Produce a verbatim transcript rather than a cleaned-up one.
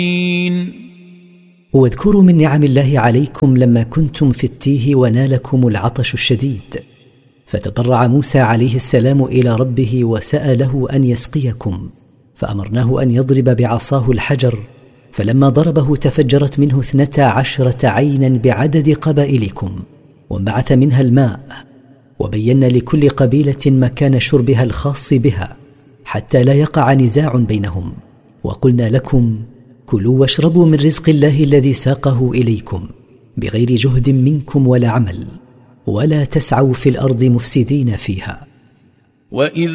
واذكروا من نعم الله عليكم لما كنتم في التيه ونالكم العطش الشديد، فتضرع موسى عليه السلام إلى ربه وسأله أن يسقيكم، فأمرناه أن يضرب بعصاه الحجر، فلما ضربه تفجرت منه اثنتا عشرة عينا بعدد قبائلكم، وانبعث منها الماء، وبينا لكل قبيلة مكان شربها الخاص بها حتى لا يقع نزاع بينهم، وقلنا لكم كلوا واشربوا من رزق الله الذي ساقه إليكم بغير جهد منكم ولا عمل، ولا تسعوا في الأرض مفسدين فيها. وإذ